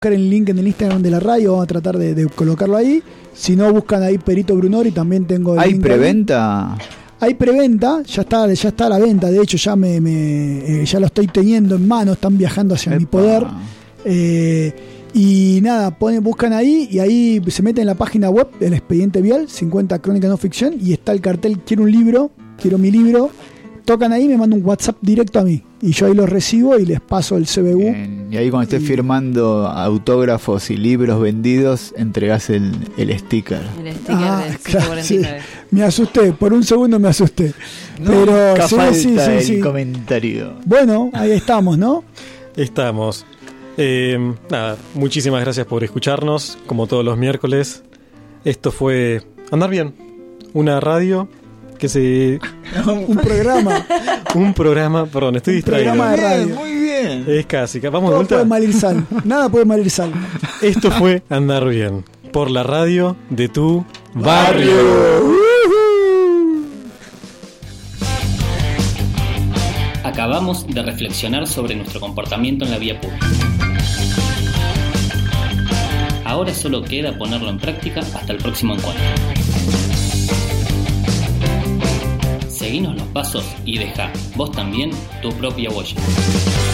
buscar el link en el Instagram de la radio, vamos a tratar de colocarlo ahí. Si no, buscan ahí Perito Brunori, también tengo el ¿Hay link preventa? Hay preventa, ya está a la venta, de hecho ya ya lo estoy teniendo en mano, están viajando hacia mi poder. Y nada, buscan ahí y ahí se meten en la página web del Expediente Vial, 50 Crónicas No Ficción, y está el cartel, quiero un libro, quiero mi libro. Tocan ahí, me mandan un WhatsApp directo a mí y yo ahí los recibo y les paso el CBU. Bien. Y ahí cuando estés firmando autógrafos y libros vendidos, entregás el sticker. El sticker del 149. Sí. Me asusté, por un segundo me asusté. No, pero falta el sí. comentario. Bueno, ahí estamos, ¿no? Estamos. Nada, muchísimas gracias por escucharnos, como todos los miércoles. Esto fue Andar Bien, una radio que se... un programa, perdón, estoy distraído. Programa de radio. Muy bien. Es casi, vamos de Todo vuelta. puede mal ir sal. Nada puede mal ir sal. Esto fue Andar Bien, por la radio de tu barrio. Acabamos de reflexionar sobre nuestro comportamiento en la vía pública. Ahora solo queda ponerlo en práctica hasta el próximo encuentro. Seguinos los pasos y deja, vos también, tu propia huella.